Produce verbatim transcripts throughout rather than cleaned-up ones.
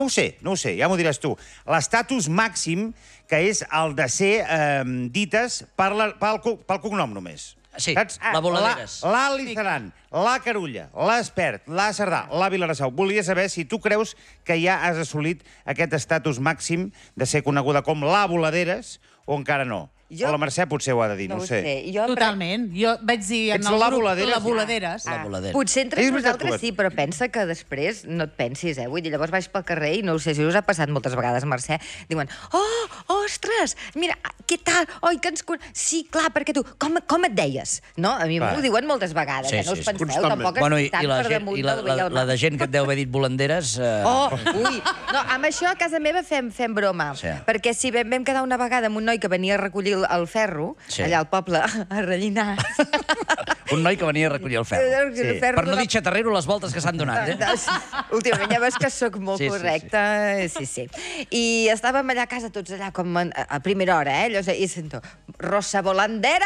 No ho sé, no ho sé, ja m'ho diràs tu. L'estatus màxim, que és el de ser eh, dites per la, pel, pel cognom només. Sí, saps? la Voladeres. La, la Lizaran, la Carulla, l'Espert, la Cerdà, la Vilarassau. Volia saber si tu creus que ja has assolit aquest estatus màxim de ser coneguda com la Voladeres o encara no. Jo... O la Mercè potser ho ha de dir, no, no ho sé. sé. Jo... Totalment. Jo vaig dir en Ets el la grup Voladeres? la Voladeres. La Voladera. Potser entre És veritat, nosaltres tu- sí, però pensa que després no et pensis, eh? Vull dir, llavors vaig pel carrer i no ho sé, si us ha passat moltes vegades, Mercè, diuen, oh, ostres, mira, què tal? Oi, que ens... con-" Sí, clar, perquè tu, com, com et deies? No? A mi Clar. m'ho diuen moltes vegades, Sí, eh? No sí, us sí. penseu, Constantment. tampoc Bueno, i, estic i, tant la, per gent, damunt i la, del la, bé i el la mal. de gent que et deu haver dit volanderes... Eh... Oh, ui. No, amb això a casa meva fem, fem broma. Sí. Perquè si vam, vam quedar una vegada amb un noi que venia a recollir el, el ferro, Sí. allà al poble, a Rellinars. Un noi que venia a recollir el ferro. Sí. Per no dir xatarrero les voltes que s'han donat, eh? Últimament ja veus que sóc molt Sí, sí, sí. correcta. Sí, sí. I estàvem allà a casa tots allà com a, a primera hora, eh? Llavors, i sento, Rosa Volandera!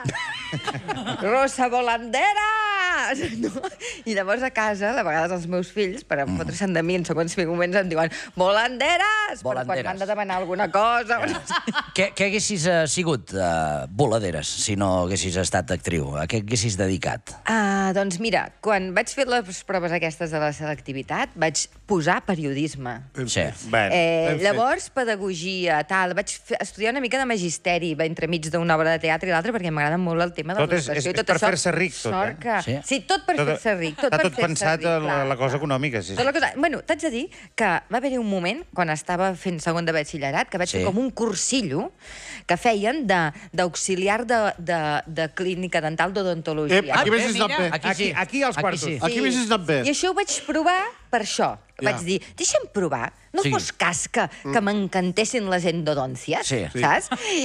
Rosa Volandera! No? I llavors a casa, a vegades els meus fills, per fotre-se'n de mi en segons moments, em diuen Volanderes! Per quan Volanderes. m'han de demanar alguna cosa. Què, què haguessis eh, sigut, uh, voladeres, si no haguessis estat actriu? A què haguessis dedicat? Ah, doncs mira, quan vaig fer les proves aquestes de la selectivitat, vaig posar periodisme. Sí. Bé, Eh, ben fet. llavors, pedagogia, tal. Vaig fer, estudiar una mica de magisteri entremig d'una obra de teatre i l'altra, perquè m'agrada molt el tema de Tot és- l'educació. és- i és per això. fer-se ric, tot, eh? Sort que... Sí. Sí, tot per Tot- fer-se ric. Tot està per tot fer-se pensat ric, en la- clar, la cosa clar. econòmica, sí, sí. Tot la cosa... Bueno, t'haig de dir que va haver-hi un moment, quan estava fent segon de batxillerat, que vaig Sí. fer com un cursillo que feien de- d'auxiliar de, de, de clínica dental d'odontologia. Ep, aquí bé, haguessis anat bé. Aquí Aquí, sí. aquí als Aquí quartos. sí. Aquí haguessis anat bé. I això ho vaig provar per això. Ja. Vaig dir, deixa'm provar. No Sí. fos cas que, que m'encantessin les endodòncies, Sí. Sí. saps?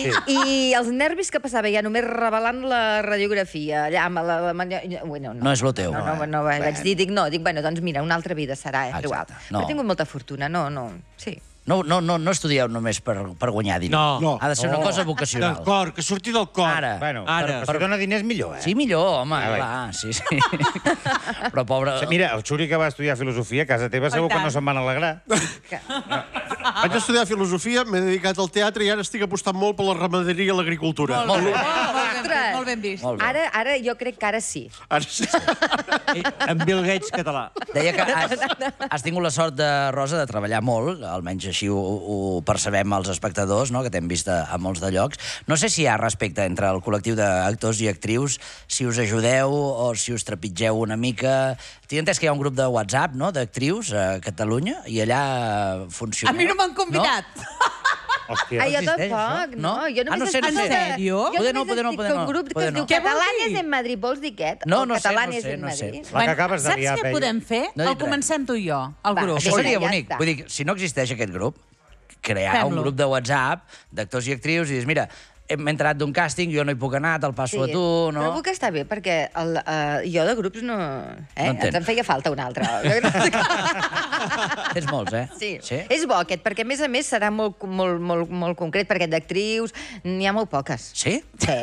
I els nervis que passava ja només revelant la radiografia, allà amb la... la, la bueno, no, No és lo teu, No, no, no, eh? no, vaig dir, dic, no, dic, bueno, doncs mira, una altra vida serà, eh, igual. Exacte, no. Però he tingut molta fortuna, no, no, sí. No, no, no, no estudieu només per, per guanyar diners. No. No. Ha de ser una cosa vocacional. Del cor, que surti del cor. Ara. Bueno, Ara. però, però si dona diners millor, eh? Sí, millor, home, Ah, bé. clar, sí, sí. Però pobre... Mira, el Xuri que va estudiar filosofia a casa teva segur que tant. no se'n van alegrar. Que... Vaig estudiar filosofia, m'he dedicat al teatre i ara estic apostant molt per la ramaderia i l'agricultura. Molt bé. Molt ben vist, molt ben vist. Molt bé. Ara, ara jo crec que ara sí. Ara sí. Eh, En Bill Gates català. Deia que has, has tingut la sort, de, Rosa, de treballar molt, almenys així ho, ho percebem els espectadors, no?, que t'hem vist a, a molts de llocs. No sé si hi ha respecte entre el col·lectiu d'actors i actrius, si us ajudeu o si us trepitgeu una mica. Tinc entès que hi ha un grup de WhatsApp, no?, d'actrius a Catalunya, i allà funciona. A mi no m'han convidat. Hòstia. Ah, jo existeix, tampoc, això? no? No? Jo Ah, no sé, no estic sé. de- En sèrio? Jo Poder no, només poder no, estic poder a un no. grup que Poder es diu no. Què vol Catalanes dir? en Madrid. Vols dir aquest? No, O no sé, no Catalanes sé, en no sé. Madrid? La que acabes de saps liar, què Peyu. podem fer? No he dit El comencem tu i jo, el Va, grup. Això Vinga, seria ja bonic. està. Vull dir, si no existeix aquest grup, crear Fem-lo. un grup de WhatsApp d'actors i actrius i dius, mira, hem entrat d'un càsting, jo no hi puc anar, te'l passo a tu, no? Trobo que està bé, perquè el, uh, jo de grups no... Eh? No entenc. Ens en feia falta un altre. Tens molts, eh? Sí. Sí? És bo aquest, perquè a més a més serà molt, molt, molt, molt concret, perquè d'actrius n'hi ha molt poques. Sí? Sí.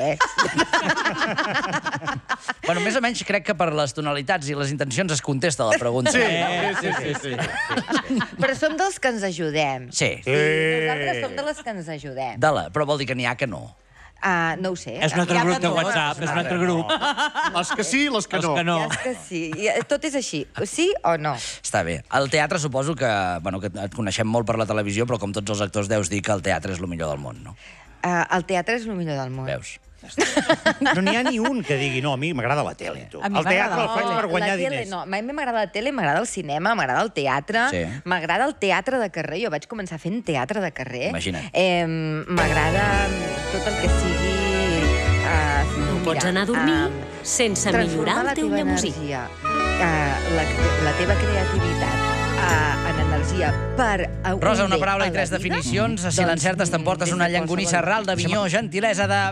Bueno, més o menys crec que per les tonalitats i les intencions es contesta la pregunta. Sí, sí, sí, sí. Però som dels que ens ajudem. Sí. Sí. Nosaltres som de les que ens ajudem. De la, però vol dir que n'hi ha que no. Ah, no ho sé. És un altre Hi ha grup de no. WhatsApp, és un altre grup. Les que sí, les que Els no. que no. Ja és que sí. I, eh, Tot és així. Sí o no? Està bé. El teatre suposo que, bueno, que et coneixem molt per la televisió, però com tots els actors deus dir que el teatre és el millor del món, no? Uh, el teatre és el millor del món. Veus? No n'hi ha ni un que digui, no, a mi m'agrada la tele, tu. A mi El teatre m'agrada el faig la per guanyar la tele, diners. No, a mi m'agrada la tele, m'agrada el cinema, m'agrada el teatre, Sí. m'agrada el teatre de carrer. Jo vaig començar fent teatre de carrer. Imagina't. Eh, m'agrada tot el que sigui... Uh, No pots anar a dormir sense millorar el teu llemosí. Uh, la, la teva creativitat uh, en energia per... Uh, un Rosa, una bé paraula a i la tres vida, definicions. Si doncs, l'encertes t'emportes des una de llangonissa qualsevol- ral d'Avinyó, gentilesa de...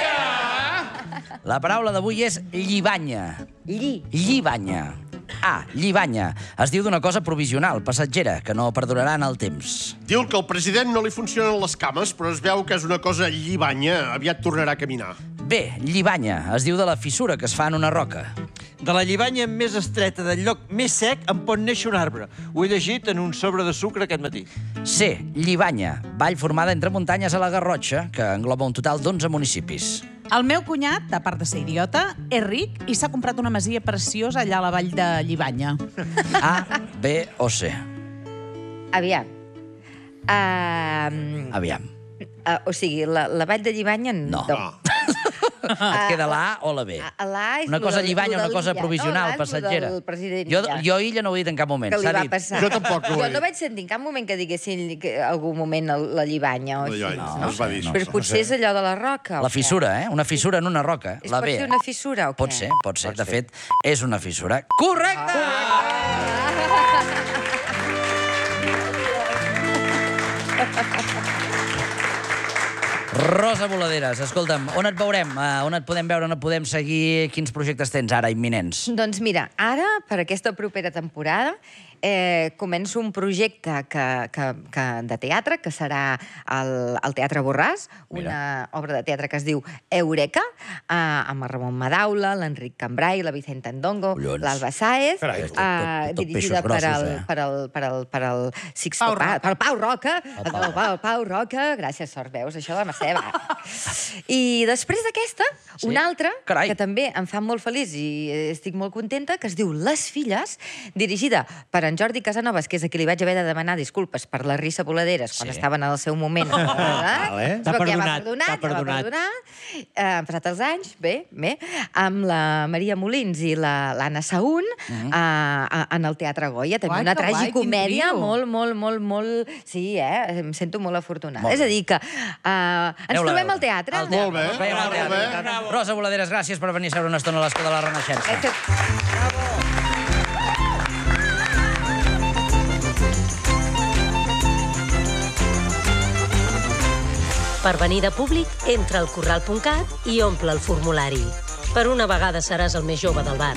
La paraula d'avui és llibanya. Lli. Llibanya. A, llibanya. Es diu d'una cosa provisional, passatgera, que no perdurarà en el temps. Diu que al president no li funcionen les cames, però es veu que és una cosa llibanya. Aviat tornarà a caminar. B, llibanya. Es diu de la fissura que es fa en una roca. De la llibanya més estreta del lloc més sec en pot néixer un arbre. Ho he llegit en un sobre de sucre aquest matí. C, llibanya. Vall formada entre muntanyes a la Garrotxa, que engloba un total d'onze municipis. El meu cunyat, a part de ser idiota, és ric i s'ha comprat una masia preciosa allà a la vall de Llibanya. A, B o C? Aviam. Uh, Aviam. uh, o sigui, la, la vall de Llibanya... No. Et queda la A o la B? A- la A és Una lo cosa del- llibanya, lo una del cosa Illa, provisional, no? Abans lo passatgera. del president Jo, Illa. jo Illa no ho he dit en cap moment. Que li S'ha va dit. passar. Jo tampoc ho he Jo dit. no vaig sentir en cap moment que diguessin que algun moment el- la llibanya o La així. llibanya, No, no es va dir això. Però potser és allò de la roca. o La què? fissura, eh? Una fissura en una roca. És, La pot B. ser una fissura o què? Pot ser, pot ser. De fet, és una fissura. Correcte! Rosa Boladeres, escolta'm, on et veurem? Uh, on et podem veure, on et podem seguir? Quins projectes tens ara, imminents? Doncs mira, ara, per aquesta propera temporada, eh, començo un projecte que, que, que, de teatre, que serà el, el Teatre Borràs, una obra de teatre que es diu Eureka, eh, amb el Ramon Madaula, l'Enric Cambrai, la Vicenta Ndongo, Collons. l'Alba Sáez, Carai, tot- tot- eh, tot dirigida peixos per, grossos, el, eh? per, el, per, el, per el Sixto Pau Pa, Roca. per Pau Roca, el Pau. Pau, Pau, Pau Roca, gràcies, sort, veus, això de la Mercè, va. I després d'aquesta, Sí? una altra, Carai. que també em fa molt feliç i estic molt contenta, que es diu Les Filles, dirigida per en Jordi Casanovas, que és a qui li vaig haver de demanar disculpes per la risa Boladeres quan Sí. estaven en el seu moment. Vale. T'ha Ja m'ha perdonat, perdonat, t'ha ja m'ha perdonat. perdonat. Eh, han passat els anys, bé, bé, amb la Maria Molins i la- l'Anna Saún Mhm. eh, en el Teatre Goya, també Guai, una que guai, tragicomèdia quin trio. molt, molt, molt, molt... Sí, eh? Em sento molt afortunada. Molt És a bé. dir, que eh, ens Aneu-la a trobem veure. al teatre. Al teatre. Molt bé, Ens veiem al molt teatre. bé. Rosa Boladeres, gràcies per venir a seure una estona a l'escó de la Renaixença. Eh, que- Per venir de públic, entra al corral punt cat i omple el formulari. Per una vegada seràs el més jove del bar.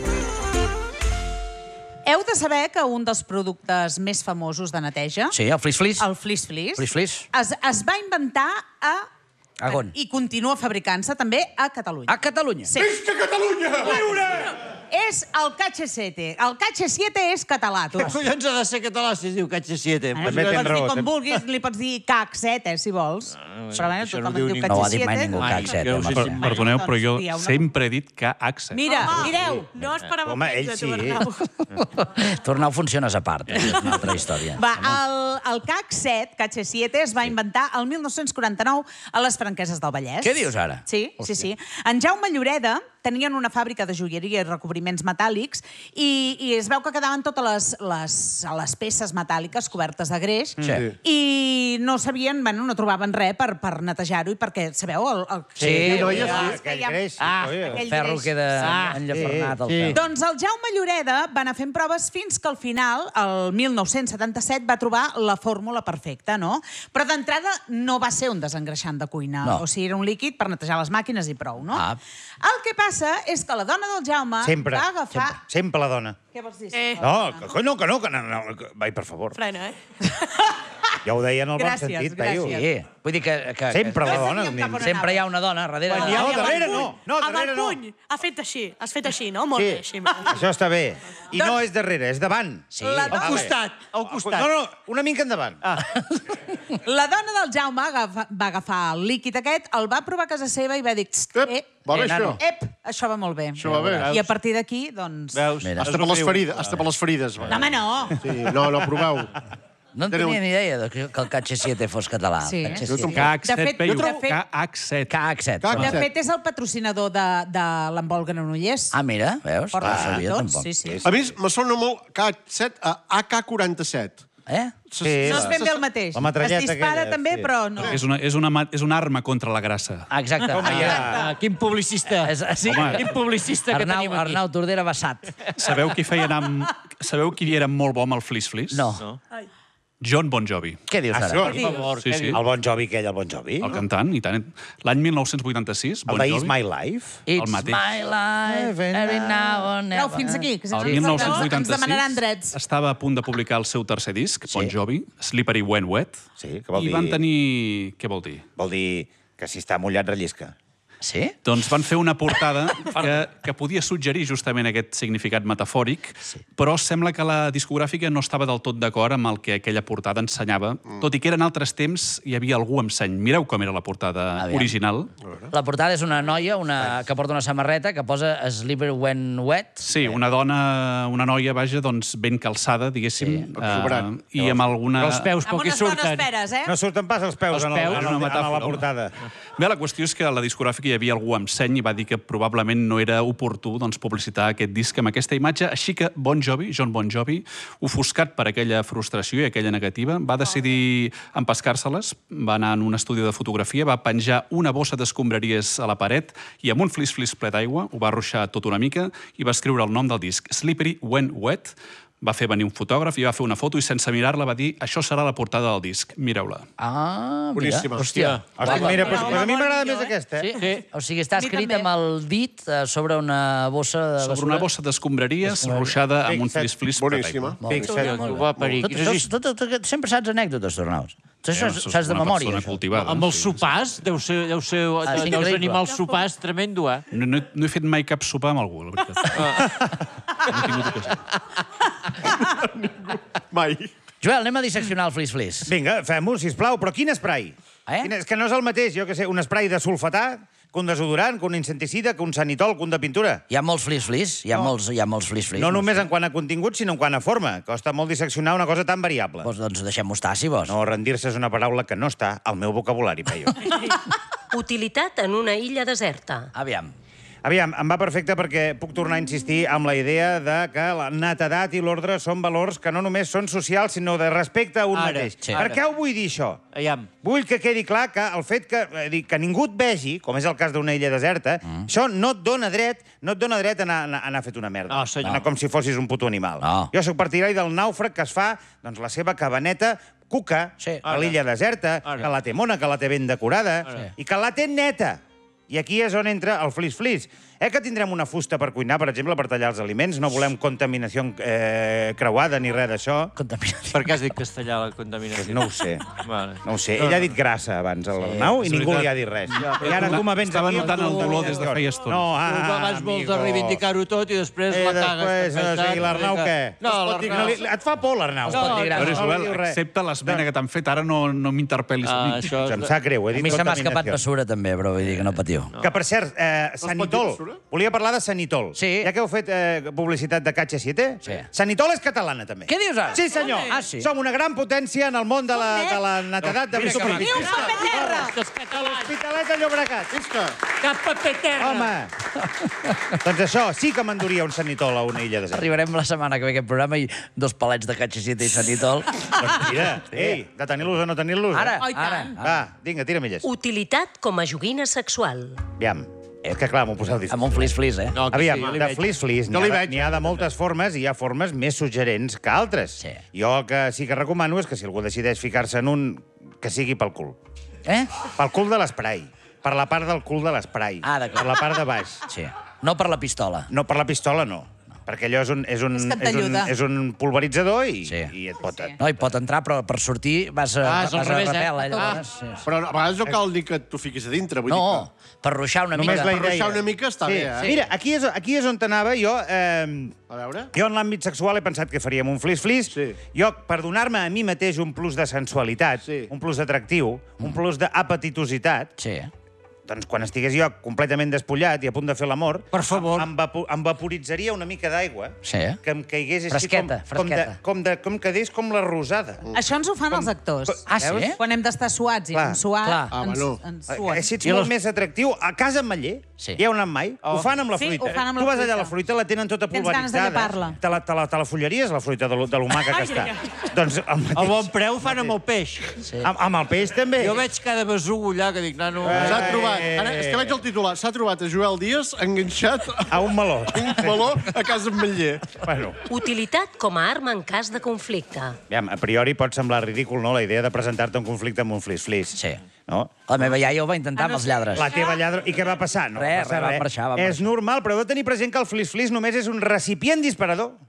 Heu de saber que un dels productes més famosos de neteja, Sí, el flis-flis. el Flis Flis, Flis Flis. es, es va inventar a... A on? I continua fabricant-se també a Catalunya. A Catalunya. Sí. Visca Catalunya! Viure! És el K H siete. El K H siete és català, tu. Què collons ha de ser català si es diu K H siete? Eh? També Li tens pots dir raó, com tens- vulguis, li pots dir K H siete, si vols. Però bueno, això no tothom ho diu et diu ningú. K No ho H ha dit mai siete. ningú, K H siete. jo ho sé, home. sí. Perdoneu, però jo Doncs, hi ha una- sempre he dit que accent. Mira, mireu. No esperava Home, menys ell de tu, sí. Arnau. Tornar funciones a part, eh? és una altra història. Va, el, el K H siete, K H siete, es va inventar el mil nou-cents quaranta-nou a les Franqueses del Vallès. Què dius ara? Sí, sí, sí. En Jaume Lloreda tenien una fàbrica de joieria i recobriments metàl·lics i, i es veu que quedaven totes les, les, les peces metàl·liques cobertes de greix Sí. i no sabien, bueno, no trobaven res per, per netejar-ho i perquè, sabeu, el, el, Sí, noia, ja, sí. Aquell greix, sí, Ah, oi? aquell el ferro greix. queda Ah, enllafernat al sí. ferro. Doncs el Jaume Lloreda va anar fent proves fins que al final, el mil nou-cents setanta-set, va trobar la fórmula perfecta, no? Però d'entrada no va ser un desengreixant de cuina. No. O sigui, era un líquid per netejar les màquines i prou, no? Ah. El que passa és que la dona del Jaume Sempre, va agafar... sempre, sempre la dona. Què vols dir? Eh. No, que no, que no, que no, no. que- Vai, per favor. Frena, eh? Ja ho deia en el bon Gràcies, sentit, gràcies. Paio. Sí, vull dir que... que Sempre que, la dona. sabíem cap on Sempre hi ha una dona darrere. Quan de- hi ha- Amb No, el darrere puny, no. No, amb darrere el no. puny. Ha fet així, has fet així, no? Molt Sí, bé, així. això està bé. I no és darrere, és davant. Sí. La Al dona- costat, al costat. No, no, una mica endavant. La dona del Jaume agafa, va agafar el líquid aquest, el va provar a casa seva i va dir... "Txt, Ep, eh, va bé, eh, nano. això. ep, això va molt bé. Això va bé. I a partir d'aquí, doncs... Veus? Mira. Hasta per les ferides, hasta per les ferides. va. No, home, no. Sí, no, no, proveu. No en Teniu- tenia ni idea de que que el K H siete fos català. Sí. K H Jo siete. tampoc. K H De fet- set, Peyu. de fet- K H set. K H set. K H De set. fet, és el patrocinador de, de l'embol Granollers. Ah, mira, veus? Porta No ho sabia tots, tampoc. sí, sí. A més, me sona molt K H set a A K quaranta-set. Eh? Sí, No és la- ben bé el mateix. la metralleta Es dispara aquella, també, sí. però no. És una, és, una, ma- és una arma contra la grassa. Ah, exacte. Home, ja... Ah, quin publicista. És, sí. Home. Quin publicista que Arnau, tenim aquí. Arnau Tordera Bassat. Sabeu qui feia anar amb... Sabeu qui era molt bo amb el flis-flis? No. No. John Bon Jovi. Què dius Ah, ara? sí? Per favor, Sí, què sí. dius? El Bon Jovi, aquell, el Bon Jovi. El cantant, i tant. L'any mil nou-cents vuitanta-sis, El Bon de Jovi... Is My Life. It's El mateix. my life, every now and Prou, never. fins aquí. Que si El no, mil nou-cents ens vuitanta-sis demanaran drets. estava a punt de publicar el seu tercer disc, Bon Jovi, Slippery When Wet, Sí, que vol i dir... van tenir... Què vol dir? Vol dir que si està mullat rellisca. Sí? Doncs van fer una portada que, que podia suggerir justament aquest significat metafòric, però sembla que la discogràfica no estava del tot d'acord amb el que aquella portada ensenyava, tot i que eren altres temps, hi havia algú amb seny. Mireu com era la portada Aviam. original. La portada és una noia una, que porta una samarreta que posa Sleeper When Wet. Sí, una dona, una noia, vaja, doncs ben calçada, diguéssim, Sí. uh, i amb alguna... Els peus, Amb pel que unes bones surten. peres, eh? No surten pas els peus, Els en, el, peus, en, una el, en metàfora, la portada. Bé, la qüestió és que a la discogràfica hi havia algú amb seny i va dir que probablement no era oportú doncs, publicitar aquest disc amb aquesta imatge, així que Bon Jovi, John Bon Jovi, ofuscat per aquella frustració i aquella negativa, va decidir empescar-se-les, va anar en un estudi de fotografia, va penjar una bossa d'escombraries a la paret i amb un flis-flis ple d'aigua ho va ruixar tot una mica i va escriure el nom del disc, Slippery When Wet. Va fer venir un fotògraf i va fer una foto i sense mirar-la va dir això serà la portada del disc, mireu-la. Ah, mira. Boníssima. Hòstia. Hosti, mira, pues, pues a mi m'agrada millor, més eh? aquesta. Sí? Eh? O sigui, està A mi escrit també. amb el dit eh, sobre una bossa de Sobre basura. una bossa d'escombraries ruixada amb un Fixa't. flis-flis ple Boníssima. d'aigua. Fixa't. Hòstia, tu va parir. Tot, tot, tot, tot, sempre saps anècdotes, Tornaus. Tu això Sos saps de una memòria, persona això. cultivada. Amb els sí. sopars, deu ser, deu ser Ah, sí, dels increïble. animals sopars tremendo, eh? No, no, no he fet mai cap sopar amb algú, la veritat. No he tingut ocasió. Mai. Joel, anem a disseccionar el flis-flis. Vinga, fem-ho, sisplau. Però quin spray? Eh? Quin és, que no és el mateix, jo que sé, un spray de sulfatà, que un desodorant, que un inseticida, que un sanitol, que un de pintura. Hi ha molts flis-flis, hi ha molts, hi ha molts flis-flis. No només en quant a contingut, sinó en quant a forma. Costa molt disseccionar una cosa tan variable. Doncs, doncs deixem-ho estar, si vols. No, rendir-se és una paraula que no està al meu vocabulari, Peyu. Utilitat en una illa deserta. Aviam. Aviam, em va perfecte perquè puc tornar a insistir amb la idea de que la netedat i l'ordre són valors que no només són socials, sinó de respecte a un Ara, mateix. sí. Per Ara. què ho vull dir, això? Aviam. Vull que quedi clar que el fet que, eh, dir, que ningú et vegi, com és el cas d'una illa deserta, mm. això no et dona dret, no et dona dret a anar, a anar fet una merda. No, senyor. Anar com si fossis un puto animal. No. Jo sóc partidari del nàufrag que es fa doncs, la seva cabaneta cuca Sí. a l'illa deserta, Ara. que la té mona, que la té ben decorada, Ara. i que la té neta. I aquí és on entra el flis-flis. Eh que tindrem una fusta per cuinar, per exemple, per tallar els aliments? No volem contaminació eh, creuada ni res d'això? Contaminació. Per què has dit castellà, la contaminació? No ho sé. Vale. No ho sé. Ell ha dit grassa abans a l'Arnau i és ningú veritat. li ha dit res. I ara tu me vens Estava aquí amb notant el dolor contaminació. des de feia estona. No, ah, Tu abans vols de amigo. reivindicar-ho tot i després Eh, la cagues. després, per o pensar sigui, l'Arnau que- què? No, Es pot dir que no li- l'Arnau... Et fa por, l'Arnau? No, pot dir gràcies. Però, no li Joel, diu res. accepta l'esmena que t'han fet, ara no, no m'interpel·lis a Ah, mi. això és... Em sap greu, he A dit mi se m'ha escapat contaminació. bessura, també, però vull dir que no patiu. Que, per cert, eh, Sanitol. bessura? Volia parlar de Sanitol. Sí. Ja que heu fet eh, publicitat de Catxa siete, Sí. Sanitol és catalana, també. Què dius ara? Sí, senyor. Ah, sí? Som una gran potència en el món de la, de la netedat de Mira que maco. Ni un paper terra! Els catalans, L'Hospitalet de Llobregat. Visca. cap paper terra. Home! Doncs això, sí que m'enduria un Sanitol a una illa deserta. Arribarem la setmana que ve a aquest programa i dos palets de catxicita i sanitol. Doncs mira, ei, de tenir-los o no tenir-los. Ara, Oh, i ara. tant. Va, vinga, tira milles. Utilitat com a joguina sexual. Aviam. És que clar, m'ho poseu difícil. Amb un flis-flis, eh? No, que Aviam, sí, jo li de veig. flis-flis n'hi Jo li ha, de- veig. n'hi ha de moltes formes i hi ha formes més suggerents que altres. Sí. Jo el que sí que recomano és que si algú decideix ficar-se en un, que sigui pel cul. Eh? Pel cul de l'esprai. Per la part del cul de l'esprai. Ah, d'acord. Per la part de baix. Sí. No per la pistola. No, per la pistola no. Perquè allò és un, és un, És que et és un, t'ajuda. és un pulveritzador i, Sí. i et pot... Sí. No, hi pot entrar, però per sortir vas a, Ah, és al vas a revés, eh? repel, eh? Ah. Llavors, sí. Però a vegades no cal ni que t'ho fiquis a dintre. Vull No, per ruixar una Només mica. la dir que per idea. ruixar una mica està sí. bé, eh? Mira, aquí és, aquí és on t'anava jo... Eh, dir-te. A veure. Jo en l'àmbit sexual he pensat que faríem un flis-flis. Sí. Jo, per donar-me a mi mateix un plus de sensualitat, Sí. un plus d'atractiu, un plus d'apetitositat, Sí. doncs quan estigués jo completament despullat i a punt de fer l'amor, Per favor. em, vapo em vaporitzaria una mica d'aigua Sí. que em caigués així Fresqueta, com, com, de, fresqueta. com, de, com quedés com la rosada. Això ens ho fan els actors. Ah, sí? Veus? Quan hem d'estar suats i Clar. en suat, Clar. Ah, ens, bueno. ens Eh, suen. Si ets I molt les- més atractiu, a casa amb Maller, Sí. hi heu anat mai? Oh. Ho fan amb la Sí, fruita. ho fan amb tu la vas allà, fruita. la fruita la tenen tota Tens ganes de pulveritzada. llepar-la. Te la, te, la, te la follaries, la fruita de lo, de lo maca que està. Doncs el mateix. A bon preu fan amb el peix. Amb, amb el peix també. Jo veig cada besugo allà que dic, nano... S'ha Eh, trobat, eh, ara, és que veig el titular, s'ha trobat a Joel Díaz enganxat A un meló. a un meló a casa amb Matller. Bueno, Utilitat com a arma en cas de conflicte. aviam, a priori pot semblar ridícul, no?, la idea de presentar-te un conflicte amb un flis-flis. Sí. No? La meva iaia ho va intentar amb els lladres. La teva lladra... I què va passar? No Res, va passar res, va marxar, va És normal, però heu de tenir present que el flis-flis només és un recipient disparador.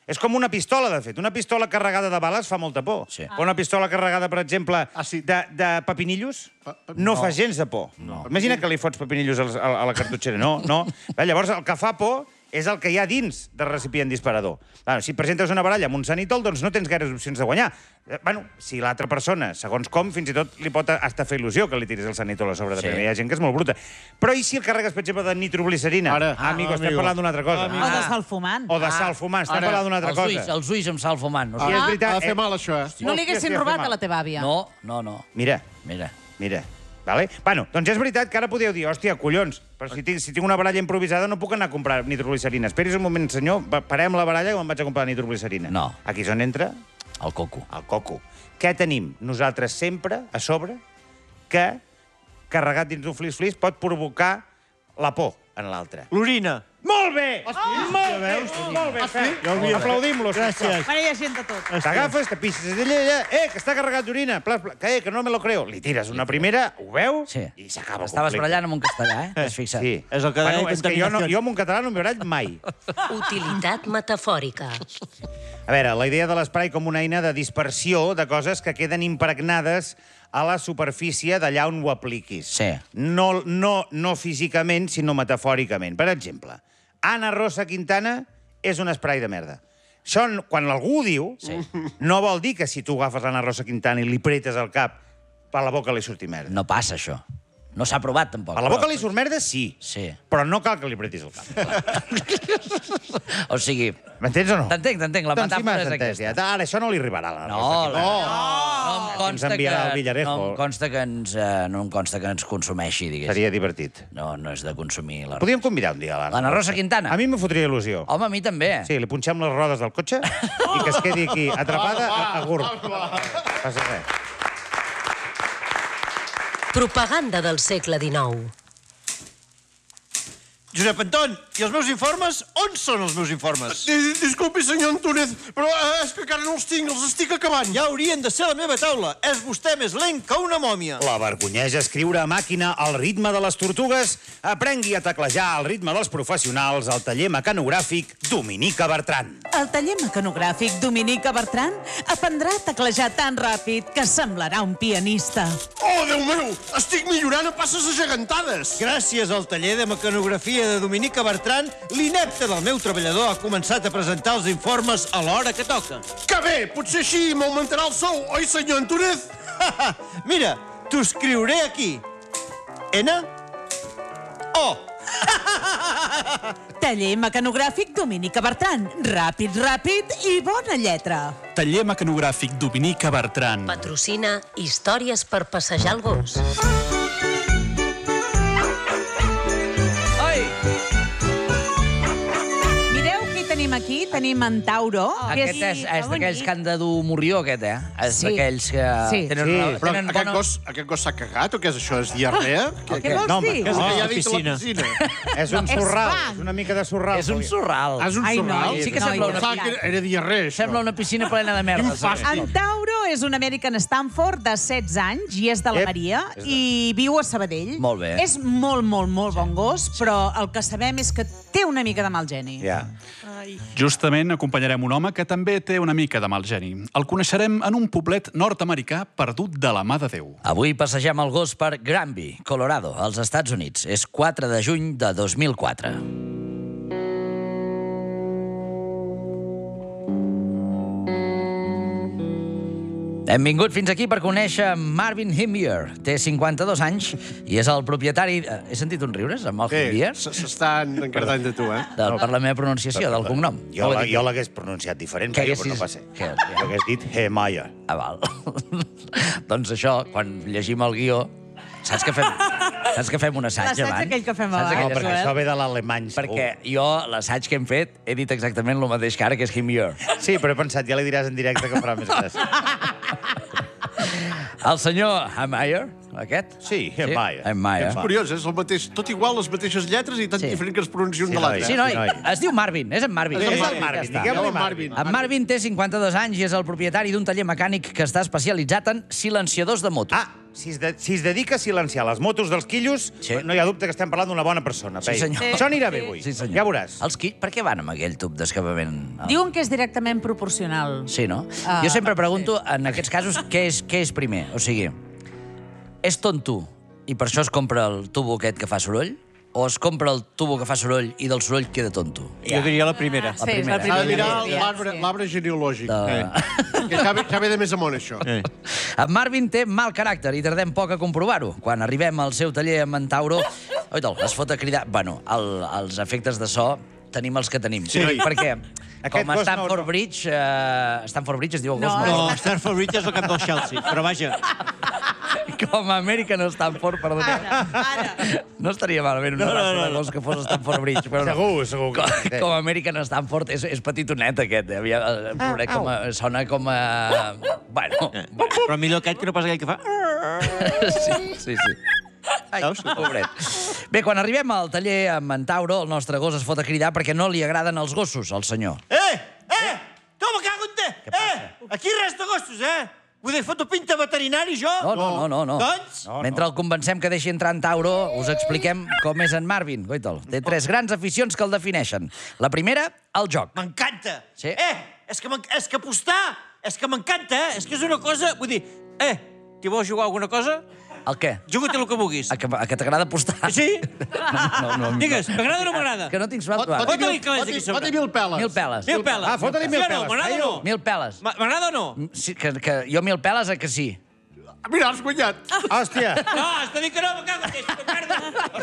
És com una pistola, de fet. Una pistola carregada de bales fa molta por. Sí. Però una pistola carregada, per exemple, de, de pepinillos, no fa gens de por. Imagina que li fots pepinillos a la, a la cartutxera. No, no. Bé, llavors, el que fa por és el que hi ha dins del recipient disparador. Bueno, si presentes una baralla amb un sanitol, doncs no tens gaires opcions de guanyar. Eh, bueno, si l'altra persona, segons com, fins i tot li pot hasta fer il·lusió que li tiris el sanitol a sobre de Sí. primer. Hi ha gent que és molt bruta. Però i si el carregues, per exemple, de nitroglicerina? Ara. Ah, amigo, Ah, estem amigo. parlant d'una altra cosa. O de sal fumant. O de sal fumant, estem Ara, parlant d'una altra els cosa. ulls, els ulls amb sal fumant. O Sí, sigui, és veritat. Ha de fer eh, mal, això, eh? No li Hòstia, haguessin sí, robat ha fet a la teva àvia. No, no, no. Mira, Mira. mira. Vale? Bueno, doncs és veritat que ara podeu dir, hòstia, collons, però si tinc, si tinc una baralla improvisada no puc anar a comprar nitroglicerina. Esperis un moment, senyor, pa- parem la baralla que me'n vaig a comprar nitroglicerina. No. Aquí és on entra El coco. el coco. Què tenim nosaltres sempre a sobre que, carregat dins d'un flis-flis, pot provocar la por en l'altre? L'orina. Molt bé! Molt bé! Molt bé, Fer. Aplaudim-lo, sisplau. Bueno, hi ha gent de tot. T'agafes, te pixes d'ella, ella, eh, que està carregat d'orina, plas, plas, que, eh, que no me lo creo. Li tires una primera, ho veu, Sí. i s'acaba el Estaves conflicte. barallant amb un castellà, eh? T'has fixat? Sí. És el que deia bueno, és que jo, no, contaminació. jo amb un català no m'hi barall mai. Utilitat metafòrica. A veure, la idea de l'esprai com una eina de dispersió de coses que queden impregnades a la superfície d'allà on ho apliquis. Sí. No, no, no físicament, sinó metafòricament. Per exemple, Ana Rosa Quintana és un esprai de merda. Això, quan algú ho diu, sí. no vol dir que si tu agafes l'Anna Rosa Quintana i li pretes el cap, per la boca li surti merda. No passa, això. No s'ha provat, tampoc. Per la boca li surt merda, sí. Sí. Però no cal que li pretis el cap. O sigui... M'entens o no? T'entenc, t'entenc. La Doncs sí, metàfora m'has és entès, aquesta. ja. Ara, això no li arribarà a la No, Rosa la... Quintana. no, em consta Ens enviarà que, al Villarejo. no em consta que ens, eh, no em consta que ens consumeixi, diguéssim. Seria divertit. No, no és de consumir la... Podríem convidar un dia a l'Anna L'Anna Rosa Quintana? A mi me fotria il·lusió. Home, a mi també. Sí, li punxem les rodes del cotxe i que es quedi aquí atrapada a, a gurb. Passa res. Propaganda del segle dinou. Josep Anton, i els meus informes? On són els meus informes? Dis- Disculpi, senyor Antúnez, però eh, és que encara no els tinc, els estic acabant. Ja haurien de ser a la meva taula. És vostè més lent que una mòmia. La vergonyeix escriure a màquina al ritme de les tortugues? Aprengui a teclejar al ritme dels professionals al taller mecanogràfic Dominica Bertran. Al taller mecanogràfic Dominica Bertran aprendrà a teclejar tan ràpid que semblarà un pianista. Oh, Déu meu, estic millorant a passes agegantades. Gràcies al taller de mecanografia de Dominica Bertran, l'inepte del meu treballador ha començat a presentar els informes a l'hora que toca. Que bé, potser així m'augmentarà el sou, oi, senyor Antúnez? Mira, t'ho escriuré aquí. N O. Taller mecanogràfic Dominica Bertran. Ràpid, ràpid i bona lletra. Taller mecanogràfic Dominica Bertran. Patrocina Històries per passejar el gos. Ai! Mireu qui tenim aquí. Tenim en Tauro. que Aquest és, és d'aquells que han de dur morrió, aquest, eh? És Sí. d'aquells que Sí. tenen, Sí, una, Però tenen aquest bona... gos, aquest gos s'ha cagat o què és això? És diarrea? Què, Què vols No, home, dir? Què és el que hi ha Oh, dit a la piscina. piscina? És un És sorral, blanc. és una mica de sorral. És un sorral. Ah, és un Ai, sorral? noi, Sí que noi, sembla una Pensava que era diarrea, això. Sembla una piscina plena de merda. saps? En Tauro és un American Stanford de setze anys i és de la Ep. Maria i viu a Sabadell. Molt bé. És molt, molt, molt bon gos, però el que sabem és que té una mica de mal geni. Ja. Justament acompanyarem un home que també té una mica de mal geni. El coneixerem en un poblet nord-americà perdut de la mà de Déu. Avui passegem el gos per Granby, Colorado, als Estats Units. És quatre de juny de dos mil quatre. Hem vingut fins aquí per conèixer Marvin Himbier. Té cinquanta-dos anys i és el propietari... eh, He sentit uns riures amb el Què? Himbier? S- S'estan encardant de tu, eh? Del, per la meva pronunciació, del cognom. Jo, Ho he la, dit. jo l'hagués pronunciat diferent, Què però no haguessis- passa. què? Jo hagués dit Hemaya. Ah, val. Doncs això, quan llegim el guió, saps que fem, saps que fem un assaig L'assaig abans? aquell que fem Saps abans. No, aquell perquè assaig? això ve de l'alemany, segur. Perquè jo, l'assaig que hem fet, he dit exactament el mateix que ara, que és Himbier. Sí, però he pensat, ja li diràs en directe que farà més gràcia. El senyor Himbier aquest? Sí, en Maia. En Maia. És curiós, és el mateix, tot igual, les mateixes lletres i tan Sí. diferent que es pronuncia un Sí, de noi. l'altre. Sí, noi. Sí, noi. Es diu Marvin, és en Marvin. És el Ja Marvin, està. diguem-li Marvin. En Marvin té cinquanta-dos anys i és el propietari d'un taller mecànic que està especialitzat en silenciadors de motos. Ah, si es, de, si es dedica a silenciar les motos dels quillos, Sí. no hi ha dubte que estem parlant d'una bona persona, Sí, Pei. senyor. Això anirà bé avui. Sí, senyor. Ja veuràs. Els qui... Per què van amb aquell tub d'escapament? Diuen que és directament proporcional. Sí, no? Ah, jo sempre pregunto, en aquests casos, què és, què és primer? O sigui, és tonto i per això es compra el tubo aquest que fa soroll? O es compra el tubo que fa soroll i del soroll queda tonto? Jo diria la primera. Sí, és primera. la S'ha de primera. mirar Sí. l'arbre l'arbre genealògic. De- Eh. Que ja ve, ja ve de més amunt, això. Eh. En Marvin té mal caràcter i tardem poc a comprovar-ho. Quan arribem al seu taller a Mentauro, oita'l, es fot a cridar... Bueno, el, els efectes de so tenim els que tenim. Sí. Perquè, Aquest com a gos no- Stamford no. Bridge... Eh, Stamford Bridge es diu el gos, No, no? No, Stamford Bridge és el camp del Chelsea, però vaja. Com a American Stamford, perdoneu. Ara, ara. No estaria malament una No, no, raça no, de no. gos que fos Stamford Bridge, però no. Segur, segur. que Com, sí. com a American Stanford és, és petitonet, aquest. Eh? Aviam, el pobret com a, sona com a... Bueno, Eh, Però millor aquest que no pas aquell que fa... sí, sí, sí. Ai, Veus? pobret. Bé, quan arribem al taller amb en Tauro, el nostre gos es fot a cridar perquè no li agraden els gossos, al senyor. Eh! Eh! Tu, me cago en te! Eh! Aquí res de gossos, eh? Vull dir, foto pinta veterinari, jo? No, no, no, no. no. Doncs? No, Mentre el convencem que deixi entrar en Tauro, us expliquem com és en Marvin. Goita'l, té tres grans aficions que el defineixen. La primera, el joc. M'encanta! Sí. Eh! És que, m'en- és que apostar! És que m'encanta, eh? És que és una cosa... Vull dir, eh! T'hi vols jugar alguna cosa? El què? Juga-te el que vulguis. A que, a que t'agrada apostar? Sí? No, no, no. Digues, m'agrada o no m'agrada? Que no tinc Fot- suat. fot-hi Fota-li mil- calés fot-hi- aquí sobre. fot-hi mil peles. Mil peles. Mil peles. Ah, fota-li mil Sí o no? peles, M'agrada o Caio. no? Mil peles. M- M'agrada o no? Sí, que, que jo mil peles, a que sí? Mira, has guanyat. Hòstia. No, has de dir que no, me cago en te, és merda.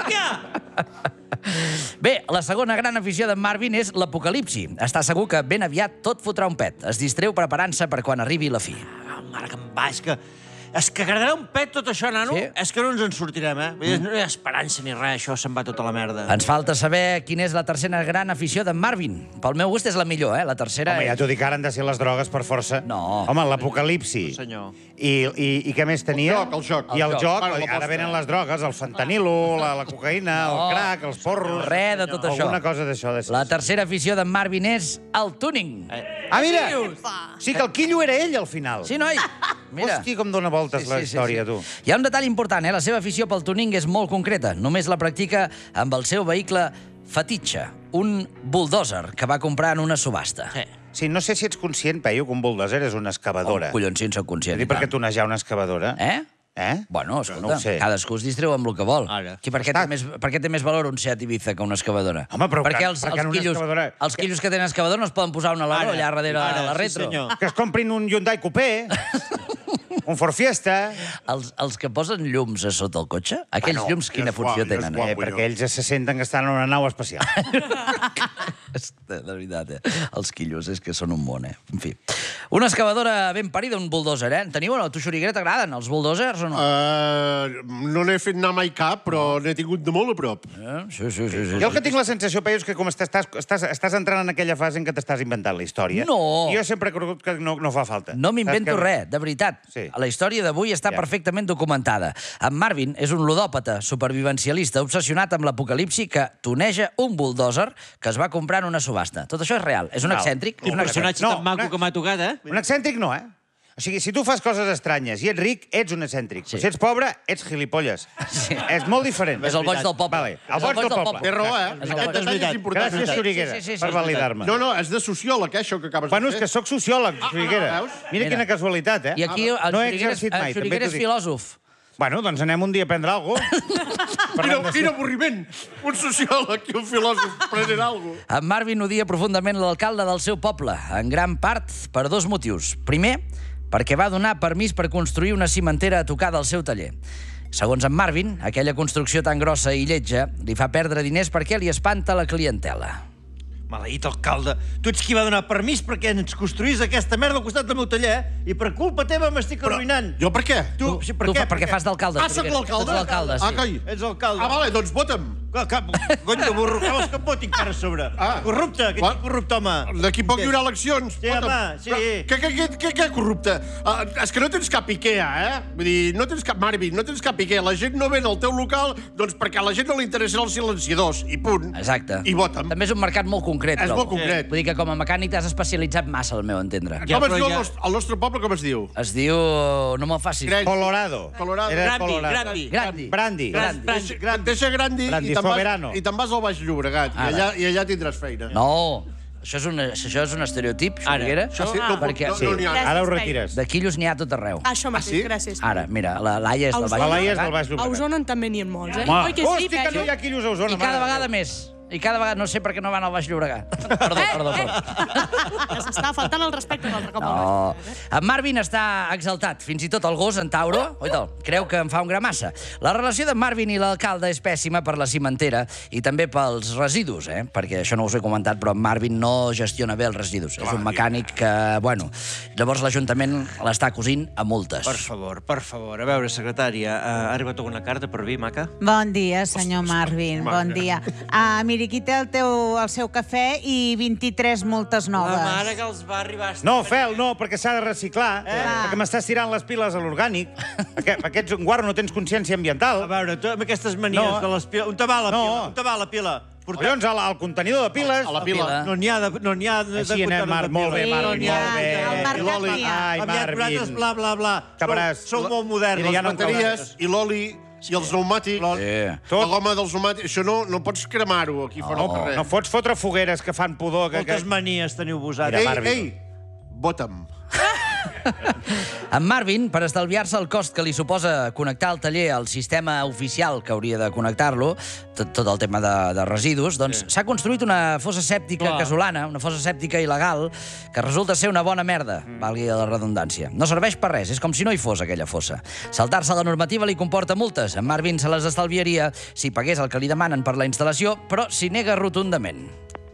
Hòstia! Bé, la segona gran afició d'en Marvin és l'apocalipsi. Està segur que ben aviat tot fotrà un pet. Es distreu preparant-se per quan arribi la fi. Ah, mare que em va, és que... És que agradarà un pet tot això, nano? Sí. És que no ens en sortirem, eh? Vull dir, no hi ha esperança ni res, això se'n va tota la merda. Ens falta saber quina és la tercera gran afició d'en Marvin. Pel meu gust és la millor, eh? La tercera... Home, ja t'ho dic, ara han de ser les drogues per força. No. Home, l'apocalipsi. Senyor. I, i, I què més tenia? joc, el joc. I el El joc, joc. Bueno, l'aposta. ara venen les drogues, el fentanilo, la, la cocaïna, el No. crack, els porros... Res de tot això. Alguna cosa d'això. De ser. La tercera afició d'en Marvin és el tuning. Ah, mira! Sí que el quillo era ell, al final. Sí, noi? Mira. Hòstia, com dona voltes la història, tu. Hi ha un detall important, eh? La seva afició pel tuning és molt concreta. Només la practica amb el seu vehicle fetitxe, un bulldozer que va comprar en una subhasta. Sí. Sí, no sé si ets conscient, Peyu, que un bulldozer és una excavadora. Oh, collons, si en soc conscient. Vull dir, per què tonejar una excavadora? Eh? Eh? Bueno, Jo escolta, no ho sé. cadascú es distreu amb el que vol. Ara. Qui, per, què té Està. més, per què té més valor un Seat Ibiza que una excavadora? Home, però Perquè que- els, perquè en els, una quillos, excavadora- els quillos que tenen excavadora no es poden posar una alaró Ara, allà darrere ara, de la sí, retro. senyor. Que es comprin un Hyundai Coupé, un Ford Fiesta... Els, els que posen llums a sota el cotxe, aquells Bueno, llums, quina és funció guapo, és tenen? guapo. Eh? Eh, perquè ells se senten que estan en una nau espacial. De veritat, eh? Els quillos és que són un món, eh? En fi. Una excavadora ben parida, un bulldozer, eh? En teniu o no? A tu, Xuriguera, t'agraden els bulldozers o no? Uh, no n'he fet anar mai cap, però n'he tingut de molt a prop. Eh? Sí, sí, sí. sí, Jo el que tinc la sensació, Peyu, és que com estàs, estàs, estàs entrant en aquella fase en què t'estàs inventant la història. No. I jo sempre he cregut que no, no fa falta. No m'invento Saps que- res, de veritat. Sí. La història d'avui està Ja. perfectament documentada. En Marvin és un ludòpata supervivencialista obsessionat amb l'apocalipsi que toneja un bulldozer que es va comprar en una subhasta. Tot això és real. És un Val. excèntric. Un És una... personatge No, tan maco una- que m'ha tocat, eh? Un excèntric no, eh? O sigui, si tu fas coses estranyes i ets ric, ets un excèntric. Sí. Si ets pobre, ets gilipolles. Sí. És molt diferent. És el boig del poble. Vale. És El boig del poble. Té raó, eh? És el Aquest boig. detall és veritat. important. Gràcies, Xuriguera, Sí, sí, sí, sí, per és validar-me. No, no, és de sociòleg, eh, això que acabes Bueno, de és fer. que sóc sociòleg, Xuriguera. ah, veus? Mira, Mira. quina casualitat, eh? I aquí el no he Xuriguera, exercit el mai, també Xuriguera t'ho és dic. filòsof. Bueno, doncs anem un dia a prendre alguna cosa. Quin, quin avorriment! Un sociòleg i un filòsof prenent alguna cosa. En Marvin odia profundament l'alcalde del seu poble, en gran part per dos motius. Primer, perquè va donar permís per construir una cimentera a tocar del seu taller. Segons en Marvin, aquella construcció tan grossa i lletja li fa perdre diners perquè li espanta la clientela. Maleït alcalde, tu ets qui va donar permís perquè ens construís aquesta merda al costat del meu taller i per culpa teva m'estic arruïnant. Jo per què? Tu, sí, per tu què? fa- perquè fas d'alcalde. Ah, soc Xuriguera. l'alcalde? Ets l'alcalde, Ah, sí. coi. Ets alcalde. Ah, vale, doncs vota'm. Gony de burro, que vols que em voti encara a sobre? Corrupte, que ets corrupte, home. D'aquí poc hi haurà eleccions. Sí, home, sí. Què, què, què, què, què corrupte? Uh, és que no tens cap Ikea, eh? Vull dir, no tens cap Marvin, no tens cap Ikea. La gent no ven al teu local, doncs perquè a la gent no li interessen els silenciadors, i punt. Exacte. I vota'm. També és un mercat molt concret, És trobo. molt concret. Vull dir que com a mecànic t'has especialitzat massa, al meu entendre. Com es diu el nostre, el nostre poble, com es diu? Es diu... No me'l facis. Colorado. Colorado. Era Grandi, Colorado. Grandi. Grandi. Brandi. Grandi. Deixa, deixa Grandi, Grandi, i te'n vas, Soberano. i te'n vas al Baix Llobregat, i allà, i allà tindràs feina. No, això és un, això és un estereotip, Xuriguera. Això sí, no, perquè no, no n'hi ha. Ara ho retires. de quillos n'hi ha a tot arreu. Això mateix, sí? gràcies. Ara, mira, la Laia és A del Osona- Baix La Laia és del Llobregat. Baix A Llobregat. Osona també n'hi ha molts, eh? Home. Oi que sí, Hosti, que no hi Pere? ha quillos a Osona. I cada mare de vegada Déu. més. I cada vegada... No sé per què no van al Baix Llobregat. Perdó, perdó, perdó. S'està faltant el respecte un altre cop. No. En Marvin està exaltat. Fins i tot el gos, en Tauro, oita'l, creu que en fa un gra massa. La relació de Marvin i l'alcalde és pèssima per la cimentera i també pels residus, eh? Perquè això no us he comentat, però en Marvin no gestiona bé els residus. És un mecànic que, bueno... Llavors l'Ajuntament l'està cosint a multes. Per favor, per favor. A veure, secretària, ha arribat alguna carta per vi, maca? Bon dia, senyor Marvin, bon dia. Ah, miri, aquí té el, teu, el seu cafè i vint-i-tres multes noves. La mare que els va arribar... No, Fel, no, perquè s'ha de reciclar. Eh? Perquè m'estàs tirant les piles a l'orgànic. Aquest, aquest és un guarro, no tens consciència ambiental. A veure, tu amb aquestes manies No. de les piles... On te va la No. pila? On te va la pila? Collons, al, al contenidor de piles... A la pila. No n'hi ha de... No n'hi ha de, Així de anem, contenidor Marc, de molt bé, pila. Marc, No n'hi ha. molt bé. Al mercat I l'oli. n'hi ha. Ai, Aviat Marvin. nosaltres, bla, bla, bla. Acabaràs- Sou, sou molt moderns. Mira, ja les no em Bateries i l'oli i els pneumàtics. Sí. La goma dels pneumàtics. Això no, no pots cremar-ho aquí fora al carrer. No fots fotre fogueres que fan pudor. Que, Moltes que... manies teniu vosaltres. Mira, Ei, Marvin. ei, vota'm. En Marvin, per estalviar-se el cost que li suposa connectar el taller al sistema oficial que hauria de connectar-lo, tot, tot el tema de, de residus, doncs s'ha construït una fossa sèptica Clar. casolana, una fossa sèptica il·legal, que resulta ser una bona merda, valgui la redundància. No serveix per res, és com si no hi fos aquella fossa. Saltar-se la normativa li comporta multes. En Marvin se les estalviaria si pagués el que li demanen per la instal·lació, però s'hi nega rotundament.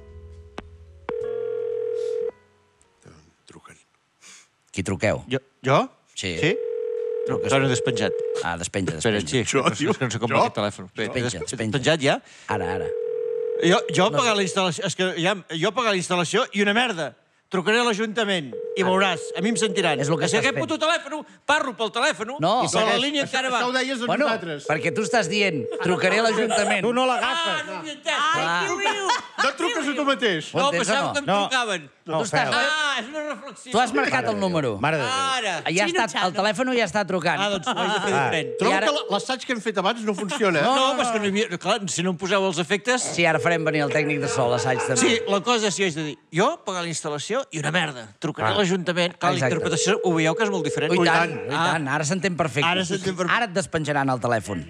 Truquen. Qui truqueu? Jo? Jo? Sí. Sí? No, Truques. Torna despenjat. Ah, despenja, Espera, despenja. sí. Jo, és que no sé com jo? va aquest telèfon. Espera, Despenja, des- despenja. Despenjat ja? Ara, ara. Jo, jo pagar la instal·lació... És que ja, jo pagar la instal·lació i una merda. Trucaré a l'Ajuntament i veuràs, a mi em sentiran. És el que si estàs aquest fent. puto telèfon, parlo pel telèfon, No. i per la Segueix. línia encara va. Això ho deies a Bueno, nosaltres. perquè tu estàs dient, trucaré a l'Ajuntament. Tu no Ah, l'agafes. no m'hi he entès. Clar. Qui riu? No et truques a tu mateix. Ho No, entens o pensava no? que em No. trucaven. No, Tu estàs- Fel. Ah, és una reflexió. Tu has marcat el número. Mare de Déu. Ara. Ja Xino està, el xano. telèfon ja està trucant. Ah, doncs ho haig de fer Ah. diferent. Trobo I ara- que la- l'assaig que hem fet abans no funciona. No, eh? no, però és que no hi havia... Clar, si no em poseu els efectes... Sí, ara farem venir el tècnic de sol, l'assaig també. Sí, la cosa és que jo haig de dir, jo pagar la instal·lació i una merda. Trucaré Ah. a l'Ajuntament. Clar, la Exacte. interpretació, ho veieu que és molt diferent. Ui, Ui, tant, tant. ui, tant. Ara s'entén perfecte. Ara s'entén perfecte. Ara et despenjaran el telèfon.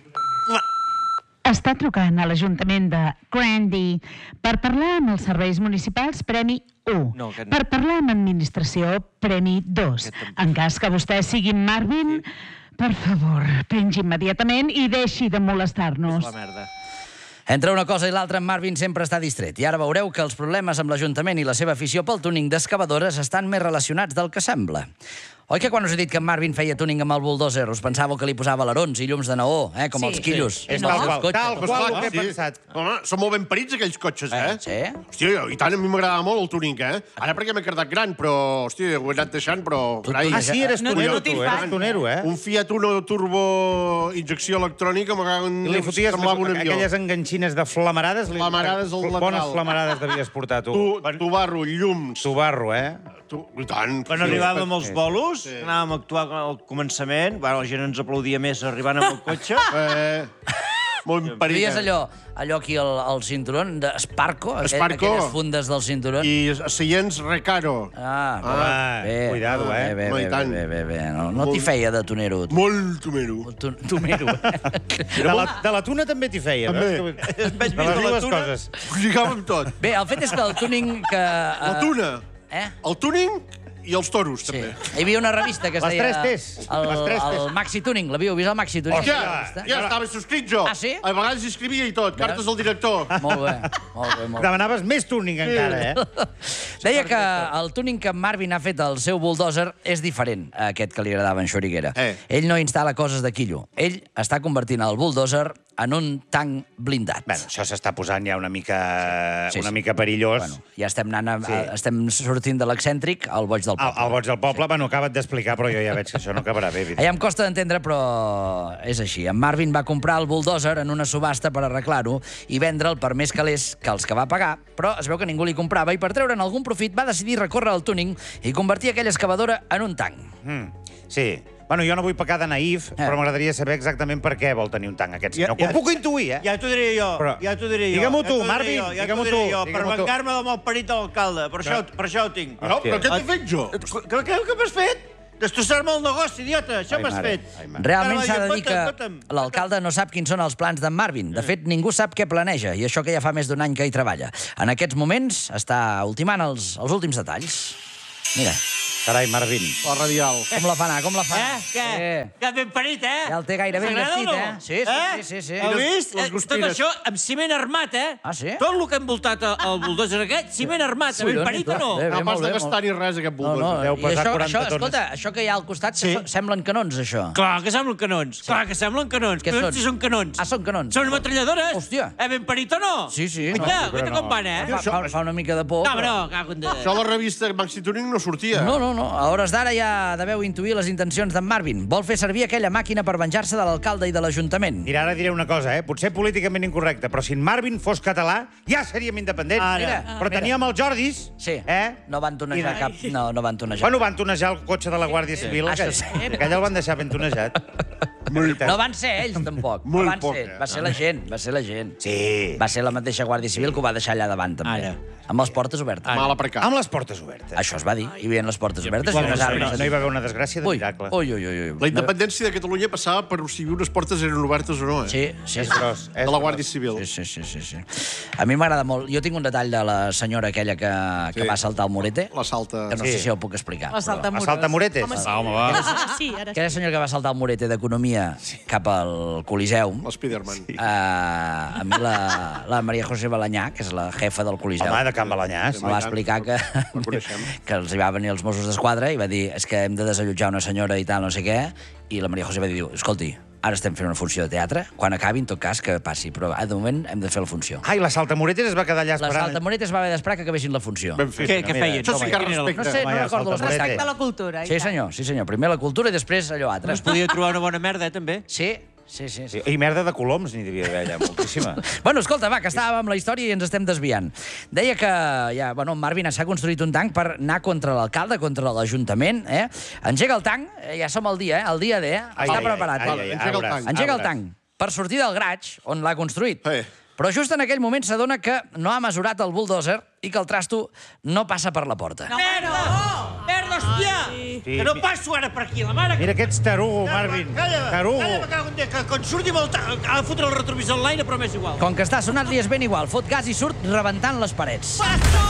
Està trucant a l'Ajuntament de Grandy per parlar amb els serveis municipals Premi u. No, aquest no. Per parlar amb administració Premi dos. En cas que vostè sigui Marvin, per favor, pengi immediatament i deixi de molestar-nos. La merda. Entre una cosa i l'altra, en Marvin sempre està distret. I ara veureu que els problemes amb l'Ajuntament i la seva afició pel túning d'excavadores estan més relacionats del que sembla. Oi que quan us he dit que en Marvin feia túning amb el bulldozer us pensàveu que li posava alerons i llums de neó, eh, com Sí. els quillos? És No, tal els qual, cotxes. tal Pues qual clar, el que he sí. pensat. Home, són molt ben parits, aquells cotxes, eh? Sí? Hòstia, i tant, a mi m'agradava molt el túning, eh? Ara perquè m'he quedat gran, però, hòstia, ho he anat deixant, però... carai, Ah, sí, eres No- tonero, no tu, t'hi eres fan. tonero, eh? Un Fiat Uno turbo injecció electrònica, m'agraden... I li foties semblava un avió. aquelles enganxines de flamarades. li- Flamarades al lateral. Bones flamarades devies portar, tu. Tu, tu barro, llums... Tu barro, eh? Tu, i tant. Quan sí, arribàvem als sí. bolos, sí. anàvem a actuar al començament, bueno, la gent ens aplaudia més arribant amb el cotxe. Eh, molt ben parit. Feies allò, allò aquí al, al cinturón d'Esparco, aquell, Sparco. aquelles fundes del cinturón. I seients Recaro. Ah, Ah, bé. cuidado, eh? Bé, bé, Home, i bé, tant. bé, bé, bé. No, no t'hi feia de tonero. tu. Molt tumero. Tu, tu miro. De la, de la tuna també t'hi feia, També. veus? Veig De més les de la dues tuna. coses. Ho lligàvem tot. Bé, el fet és que el túning que... La eh, tuna, Eh? el túning i els toros, Sí. també. Hi havia una revista que es Les deia... tres Tes. El, Les tres Tes. el Maxi Tuning. L'havíeu vist, el Maxi Tuning? Hòstia, La revista? ja estava subscrit jo. Ah, sí? A vegades hi escrivia i tot, cartes al director. Molt bé, molt bé, molt bé. Demanaves més túning encara, eh? Deia que el túning que Marvin ha fet al seu bulldozer és diferent a aquest que li agradava en Xuriguera. Eh. Ell no instal·la coses de quillo. Ell està convertint el bulldozer en un tanc blindat. Bueno, això s'està posant ja una mica, Sí, sí, una sí. mica perillós. Bueno, ja estem, anant a, Sí. a, estem sortint de l'excèntric al boig del El, poble. el boig del poble, bueno, acaba't d'explicar, però jo ja veig que això no acabarà bé. Ja em costa d'entendre, però és així. En Marvin va comprar el bulldozer en una subhasta per arreglar-ho i vendre'l per més calés que els que va pagar, però es veu que ningú li comprava i per treure'n algun profit va decidir recórrer al tuning i convertir aquella excavadora en un tanc. Mm, sí. Bueno, jo no vull pecar de naïf, Eh. però m'agradaria saber exactament per què vol tenir un tanc aquest senyor. Ja- Ho puc intuir, eh? Ja t'ho diré jo, Però- ja t'ho diré jo. Digue-m'ho ja tu, t'ho diré Marvin, jo, ja digue-m'ho t'ho diré tu, jo, per digue-m'ho tu. vengar-me del malparit de l'alcalde. Per això, per això ho tinc. No, però què t'he fet jo? Què, què, què m'has fet? Destrossar-me el negoci, idiota. Això Ai, m'has mare, fet. ai, mare. Realment Ara s'ha de va dir dir, que "Fota'm, fota'm". l'alcalde no sap quins són els plans d'en Marvin. De fet, ningú sap què planeja, i això que ja fa més d'un any que hi treballa. En aquests moments està ultimant els, els últims detalls. Mira, Carai, Marvin. La radial. com la fa anar, com la fa Eh? anar. Què? Que ben parit, eh? Ja el té gairebé T'agrada o enllestit, no? eh? Sí, sí, sí, sí, sí. Heu vist? les Eh, Tot guspires. això amb ciment armat, eh? Ah, sí? Tot el que ha envoltat el bulldozer aquest, ciment armat. Ben parit o no? Bé, bé, No molt pas de bé, gastar molt- ni res, aquest No, bulldozer. no, Deu i pesar això, quaranta això, tones. escolta, això que hi ha al costat, Sí. so- semblen canons, això. Clar que semblen canons. Clar que semblen canons. Què Canons són? si són canons. Ah, són canons. Són metralladores. Hòstia. Eh, ben parit o no? Sí, sí. Guaita, No, guaita no. com van, eh? Fa, fa, fa una mica de por. No, però- no, cago en Déu. Això a la revista Maxi Tuning no sortia. No, no, no. A hores d'ara ja deveu intuir les intencions d'en Marvin. Vol fer servir aquella màquina per venjar-se de l'alcalde i de l'Ajuntament. Mira, ara diré una cosa, eh? Potser políticament incorrecta, però si en Marvin fos català, ja seríem independents. Ara, Mira, però mira. teníem els Jordis, Sí, eh? no van tonejar I- cap... No, no van tonejar. Bueno, van tonejar el cotxe de la Guàrdia Civil. Això Aquell, sí. aquell el van deixar ben tonejat. No van ser ells, tampoc. Molt no van poc, ser. eh? Va ser la gent, va ser la gent. Sí. Va ser la mateixa Guàrdia Civil que ho va deixar allà davant, també. Ara. Amb les portes obertes. Mal aparcat. Amb les portes obertes. Això es va dir. Hi havia les portes obertes i Bueno, unes no, armes. no hi va haver una desgràcia de Ui, miracle. ui, ui, ui, ui. La independència de Catalunya passava per si unes portes eren obertes o no, eh? Sí, sí. És gros. De la Guàrdia Civil. Sí, sí, sí, sí, sí. A mi m'agrada molt. Jo tinc un detall de la senyora aquella que, que Sí. va saltar el morete, La salta... que no Sí. sé si el puc explicar. La salta A salta moretes. Home, sí. Va, home, va. Ah, sí, ara sí. Aquella senyora que va saltar el morete d'Economia cap al Coliseum, L'Spiderman. eh, a mi la, la Maria José Balanyà, que és la jefa del Coliseum, Home, de Can Balanyà. me va explicar que, coneixem. que els hi va venir els Mossos d'Esquadra i va dir és que hem de desallotjar una senyora i tal, no sé què, i la Maria José va dir, escolti, ara estem fent una funció de teatre, quan acabi, en tot cas, que passi, però de moment hem de fer la funció. Ai, la saltamoretes es va quedar allà La esperant. saltamoretes va haver d'esperar que acabessin la funció. Ben fet. Què, què mira, feien? Això sí que Quin era el- respecte. No sé, no Home, ja recordo les salta prestaques. De la cultura. i Sí, tant. senyor, sí, senyor. Primer la cultura i després allò altre. Es podia trobar una bona merda, eh, també. Sí, sí, sí. sí. Sí, I merda de coloms n'hi devia haver allà, moltíssima. Bueno, escolta, va, que estàvem amb la història i ens estem desviant. Deia que ja, bueno, en Marvin s'ha construït un tanc per anar contra l'alcalde, contra l'Ajuntament, eh? Engega el tanc, eh, ja som al dia, eh? El dia D, eh? Ai, Està ai, preparat, ai, eh? ai, ai, Engega el veuràs, tanc. Engega el veuràs. tanc per sortir del garatge on l'ha construït. Eh. Però just en aquell moment s'adona que no ha mesurat el bulldozer i que el trasto no passa per la porta. Merda! Merda, hòstia! Sí, Que no mi- passo ara per aquí, la mare... Mira que ets tarugo, Marvin. Calla, Tarugo. calla, me cago en Déu, que quan surti amb el... ta- Ha de fotre el retrovisor en l'aire, però m'és igual. Com que està sonat li és ben igual, fot gas i surt rebentant les parets. Passo!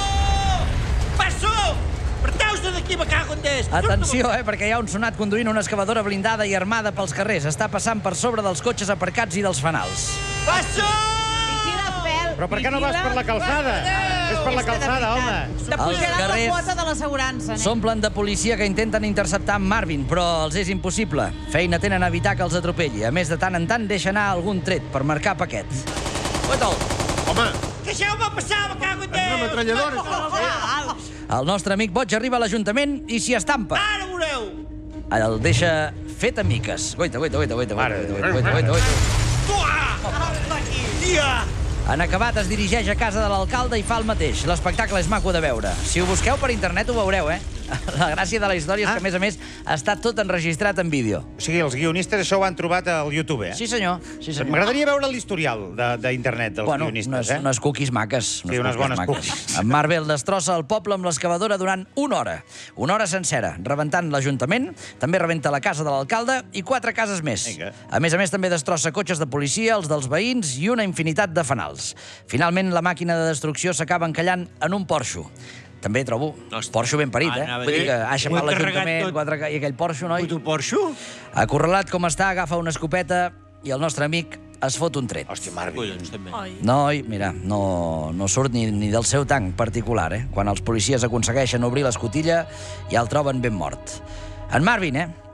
Passo! Aparteu-se d'aquí, me cago en Déu! Atenció, eh, perquè hi ha un sonat conduint una excavadora blindada i armada pels carrers. Està passant per sobre dels cotxes aparcats i dels fanals. Passo! Vigila, Fel. Però per què no vas per la calçada? És per la calçada, home. Te pujarà la carrers quota de l'assegurança, nen. S'omplen de policia que intenten interceptar en Marvin, però els és impossible. Feina tenen a evitar que els atropelli. A més, de tant en tant deixa anar algun tret per marcar paquet. Guaitol, Home, Deixeu-me passar, me cago en és una Déu! metralladora. el nostre amic boig arriba a l'Ajuntament i s'hi estampa. Ara veureu! El deixa fet a miques. Goita, goita, goita, goita, Mare de goita, Déu. goita, goita, goita. Tuà! Tia! En acabat es dirigeix a casa de l'alcalde i fa el mateix. L'espectacle és maco de veure. Si ho busqueu per internet ho veureu, eh? La gràcia de la història és que, a més a més, està tot enregistrat en vídeo. O sigui, els guionistes això ho han trobat al YouTube, eh? Sí, senyor. Sí, senyor. M'agradaria veure l'historial de- d'internet dels Bueno, guionistes, unes, eh? unes cookies maques. Sí, unes bones maques. cookies. En Marvel destrossa el poble amb l'excavadora durant una hora. Una hora sencera, rebentant l'Ajuntament, també rebenta la casa de l'alcalde i quatre cases més. Vinga. A més a més, també destrossa cotxes de policia, els dels veïns i una infinitat de fanals. Finalment, la màquina de destrucció s'acaba encallant en un porxo. També trobo porxo ben parit, eh? Anava a Vull dir dir, que ha ho he aixecat carregat l'Ajuntament, tot. quatre... ca- i aquell porxo, noi. Puto Porxo? Acorralat com està, agafa una escopeta i el nostre amic es fot un tret. Hòstia, Marvin. Collons, també. Ai. Noi, mira, no, no surt ni, ni del seu tanc particular, eh? Quan els policies aconsegueixen obrir l'escotilla, ja el troben ben mort. En Marvin, eh?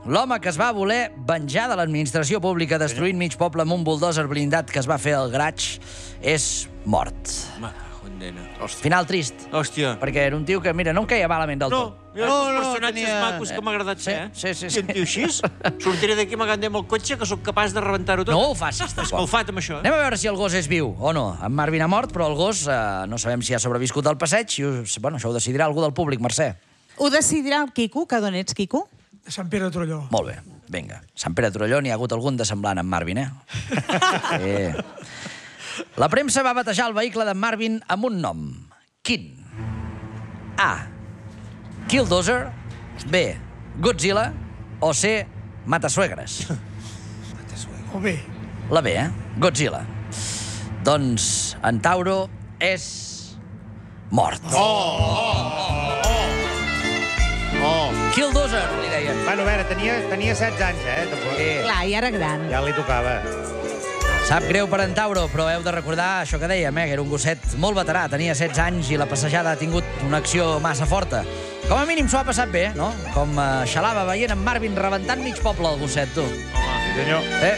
l'home que es va voler venjar de l'administració pública destruint mig poble amb un buldòzer blindat que es va fer al Graig és mort. Final trist. Hòstia. Perquè era un tio que, mira, no em queia malament del No, tot. mira els personatges macos que m'ha agradat ser, eh? Sí, sí, Si sí. un tio així, sortiré d'aquí amagant amb el cotxe que sóc capaç de rebentar-ho tot. No ho facis, tampoc. Escalfat amb això, eh? Anem a veure si el gos és viu o no. En Marvin ha mort, però el gos eh, no sabem si ha sobreviscut al passeig. I us, bueno, això ho decidirà algú del públic, Mercè. Ho decidirà el Quico, que d'on ets, Quico? De Sant Pere de Torelló. Molt bé, vinga. Sant Pere de Torelló n'hi ha hagut algun de semblant en Marvin, eh? Sí. La premsa va batejar el vehicle d'en Marvin amb un nom. Quin? A. Killdozer. B. Godzilla. O C. Matasuegres. O bé. La B, eh? Godzilla. Doncs en Tauro és mort. Oh! Oh! Killdozer, li deien. Bueno, a veure, tenia, tenia setze anys, eh? Tampoc. Sí. Clar, i era gran. Ja li tocava. Sap greu per en Tauro, però heu de recordar això que dèiem, eh? Que era un gosset molt veterà, tenia setze anys i la passejada ha tingut una acció massa forta. Com a mínim s'ho ha passat bé, no? Com uh, xalava veient en Marvin rebentant mig poble, el gosset, tu. Sí, senyor. Eh?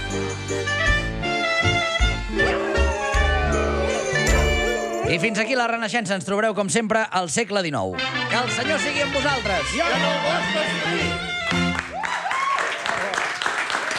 I fins aquí la Renaixença. Ens trobareu, com sempre, al segle dinou. Que el Senyor sigui amb vosaltres. I en el vostre esprit!